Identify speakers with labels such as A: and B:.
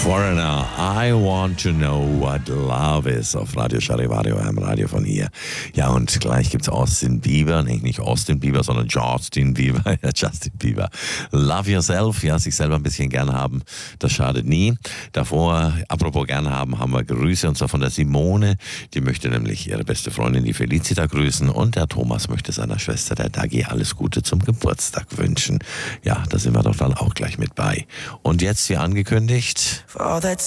A: Foreigner, I want to know what love is auf Radio Charivario, einem Radio von hier. Ja, und gleich gibt's Austin Bieber, nee, nicht Austin Bieber, sondern Justin Bieber. Justin Bieber. Love yourself, ja, sich selber ein bisschen gern haben, das schadet nie. Davor, apropos gern haben, haben wir Grüße, und zwar von der Simone. Die möchte nämlich ihre beste Freundin, die Felicita, grüßen, und der Thomas möchte seiner Schwester, der Dagi, alles Gute zum Geburtstag wünschen. Ja, da sind wir doch dann auch gleich mit bei. Und jetzt, wie angekündigt,